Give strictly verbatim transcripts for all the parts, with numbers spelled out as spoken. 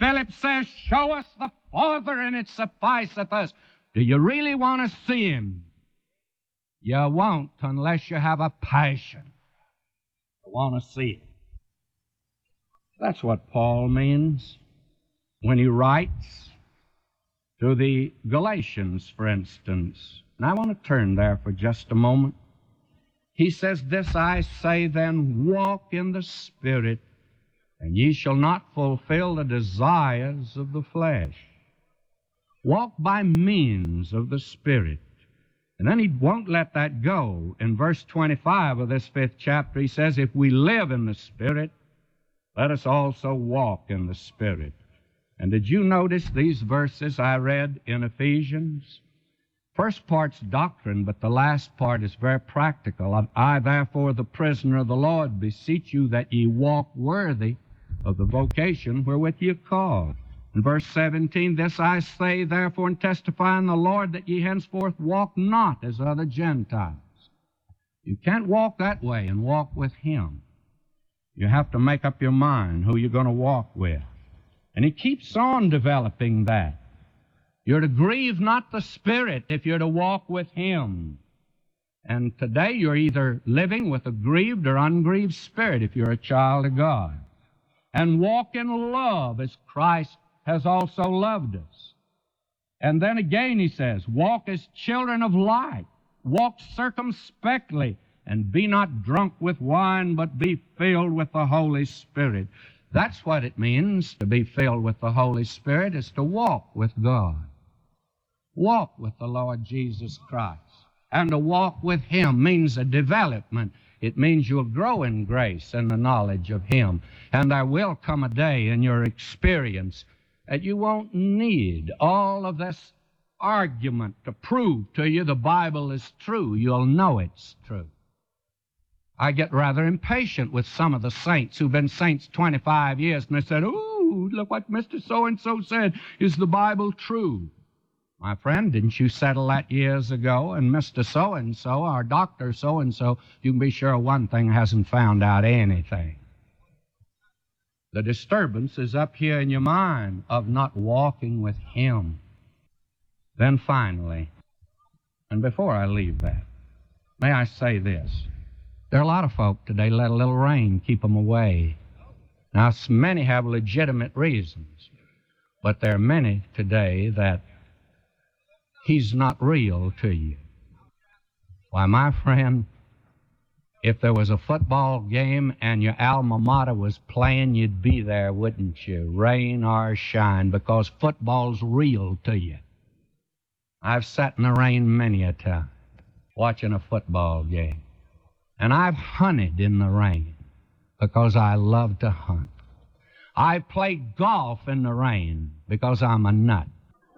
Philip says, show us the Father, and it sufficeth us. Do you really want to see him? You won't unless you have a passion to want to see him. That's what Paul means when he writes to the Galatians, for instance. And I want to turn there for just a moment. He says, this I say then, walk in the Spirit, and ye shall not fulfill the desires of the flesh. Walk by means of the Spirit. And then he won't let that go. In verse twenty-five of this fifth chapter, he says, if we live in the Spirit, let us also walk in the Spirit. And did you notice these verses I read in Ephesians? First part's doctrine, but the last part is very practical. I, therefore, the prisoner of the Lord, beseech you that ye walk worthy of the vocation wherewith ye are called. In verse seventeen, this I say, therefore, and testify in the Lord, that ye henceforth walk not as other Gentiles. You can't walk that way and walk with Him. You have to make up your mind who you're going to walk with. And he keeps on developing that. You're to grieve not the Spirit if you're to walk with Him. And today you're either living with a grieved or ungrieved spirit if you're a child of God. And walk in love as Christ has also loved us. And then again he says, walk as children of light. Walk circumspectly, and be not drunk with wine, but be filled with the Holy Spirit. That's what it means to be filled with the Holy Spirit, is to walk with God. Walk with the Lord Jesus Christ. And to walk with Him means a development. It means you'll grow in grace and the knowledge of Him. And there will come a day in your experience that you won't need all of this argument to prove to you the Bible is true. You'll know it's true. I get rather impatient with some of the saints who've been saints twenty-five years, and they said, ooh, look what Mister So-and-so said. Is the Bible true? My friend, didn't you settle that years ago? And Mister So-and-so, or Doctor So-and-so, you can be sure one thing, hasn't found out anything. The disturbance is up here in your mind of not walking with Him. Then finally, and before I leave that, may I say this. There are a lot of folk today let a little rain keep them away. Now, many have legitimate reasons, but there are many today that He's not real to you. Why, my friend, if there was a football game and your alma mater was playing, you'd be there, wouldn't you? Rain or shine, because football's real to you. I've sat in the rain many a time watching a football game. And I've hunted in the rain because I love to hunt. I played golf in the rain because I'm a nut.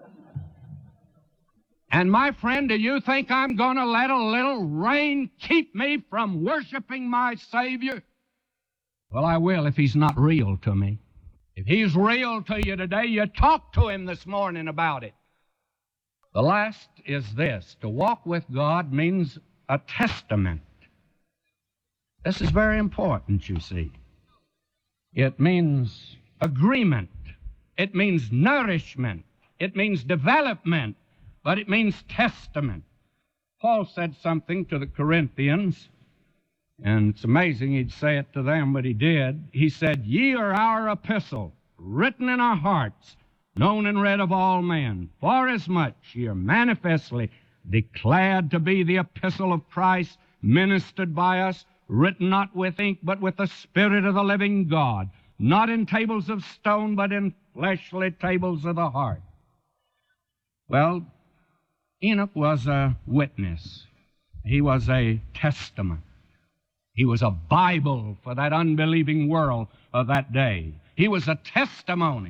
And my friend, do you think I'm going to let a little rain keep me from worshiping my Savior? Well, I will if He's not real to me. If He's real to you today, you talk to Him this morning about it. The last is this. To walk with God means a testament. This is very important, you see. It means agreement. It means nourishment. It means development. But it means testament. Paul said something to the Corinthians, and it's amazing he'd say it to them, but he did. He said, ye are our epistle, written in our hearts, known and read of all men, forasmuch ye are manifestly declared to be the epistle of Christ, ministered by us, written not with ink, but with the Spirit of the living God, not in tables of stone, but in fleshly tables of the heart. Well, Enoch was a witness. He was a testament. He was a Bible for that unbelieving world of that day. He was a testimony.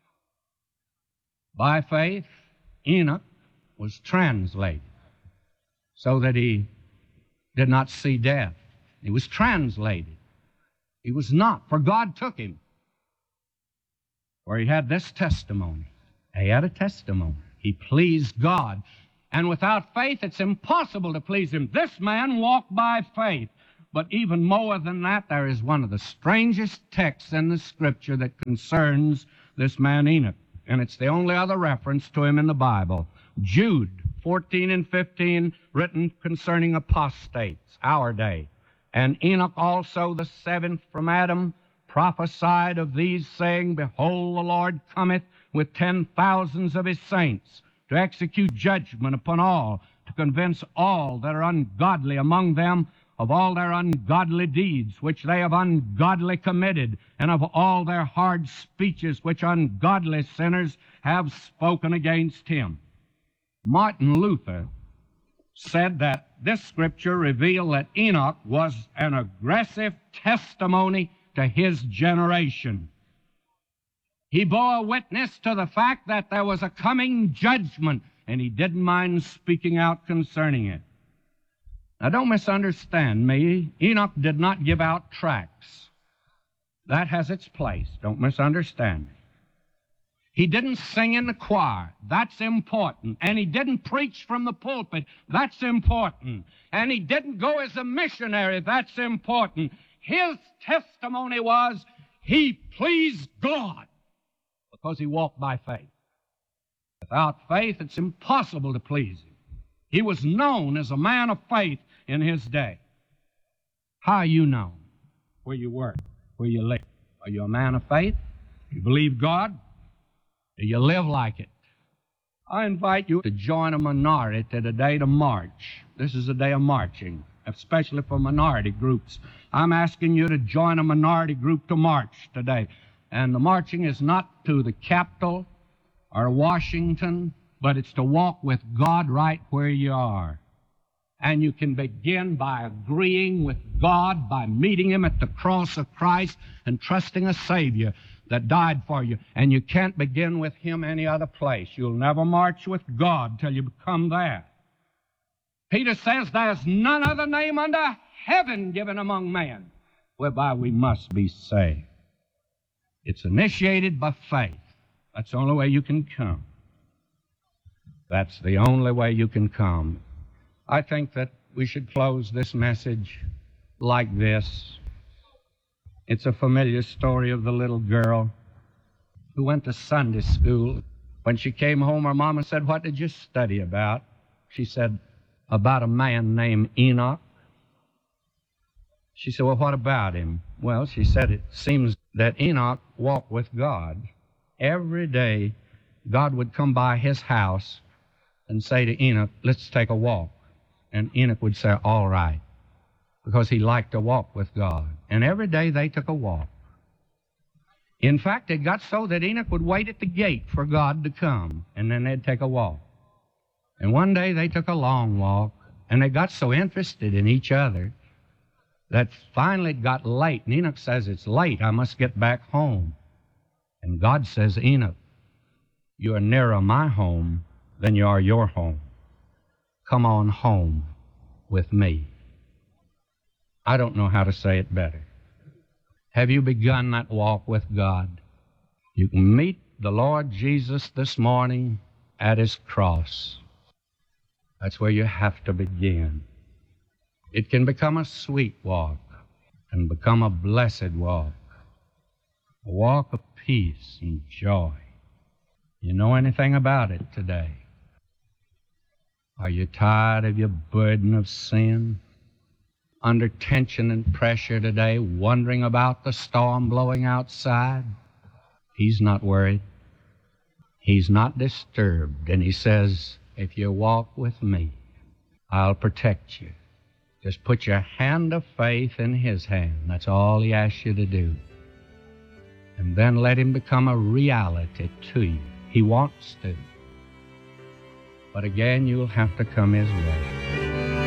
By faith, Enoch was translated so that he did not see death. He was translated. He was not, for God took him. For he had this testimony. He had a testimony. He pleased God. And without faith, it's impossible to please Him. This man walked by faith. But even more than that, there is one of the strangest texts in the Scripture that concerns this man Enoch. And it's the only other reference to him in the Bible. Jude fourteen and fifteen, written concerning apostates, our day. And Enoch also, the seventh from Adam, prophesied of these, saying, Behold, the Lord cometh with ten thousands of his saints, to execute judgment upon all, to convince all that are ungodly among them of all their ungodly deeds which they have ungodly committed, and of all their hard speeches which ungodly sinners have spoken against him. Martin Luther said that this Scripture revealed that Enoch was an aggressive testimony to his generation. He bore witness to the fact that there was a coming judgment, and he didn't mind speaking out concerning it. Now, don't misunderstand me. Enoch did not give out tracts. That has its place. Don't misunderstand me. He didn't sing in the choir. That's important. And he didn't preach from the pulpit. That's important. And he didn't go as a missionary. That's important. His testimony was he pleased God because he walked by faith. Without faith, it's impossible to please him. He was known as a man of faith in his day. How are you known? Where you work, where you live. Are you a man of faith? You believe God? Do you live like it? I invite you to join a minority today to march. This is a day of marching, especially for minority groups. I'm asking you to join a minority group to march today. And the marching is not to the Capitol or Washington, but it's to walk with God right where you are. And you can begin by agreeing with God, by meeting Him at the cross of Christ and trusting a Savior that died for you. And you can't begin with Him any other place. You'll never march with God till you come there. Peter says there's none other name under heaven given among men whereby we must be saved. It's initiated by faith. That's the only way you can come. That's the only way you can come. I think that we should close this message like this. It's a familiar story of the little girl who went to Sunday school. When she came home, her mama said, "What did you study about?" She said, "About a man named Enoch." She said, "Well, what about him?" Well, she said, "It seems that Enoch walked with God. Every day, God would come by his house and say to Enoch, 'Let's take a walk.' And Enoch would say, 'All right,' because he liked to walk with God. And every day they took a walk. In fact, it got so that Enoch would wait at the gate for God to come, and then they'd take a walk. And one day they took a long walk, and they got so interested in each other that finally it got late. And Enoch says, "It's late, I must get back home." And God says, "Enoch, you are nearer my home than you are your home. Come on home with me." I don't know how to say it better. Have you begun that walk with God? You can meet the Lord Jesus this morning at His cross. That's where you have to begin. It can become a sweet walk and become a blessed walk, a walk of peace and joy. You know anything about it today? Are you tired of your burden of sin? Under tension and pressure today, wondering about the storm blowing outside? He's not worried. He's not disturbed. And He says, "If you walk with me, I'll protect you." Just put your hand of faith in His hand. That's all He asks you to do. And then let Him become a reality to you. He wants to. But again, you'll have to come His way.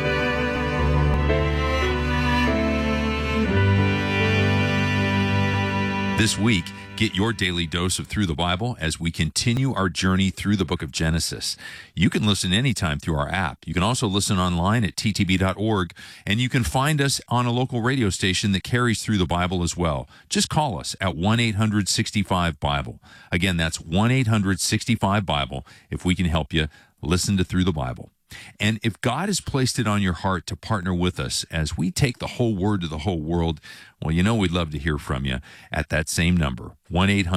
This week, get your daily dose of Through the Bible as we continue our journey through the book of Genesis. You can listen anytime through our app. You can also listen online at t t b dot org, and you can find us on a local radio station that carries Through the Bible as well. Just call us at one eight hundred sixty-five Bible. Again, that's one eight hundred sixty-five Bible if we can help you listen to Through the Bible. And if God has placed it on your heart to partner with us as we take the whole word to the whole world, well, you know we'd love to hear from you at that same number, one eight hundred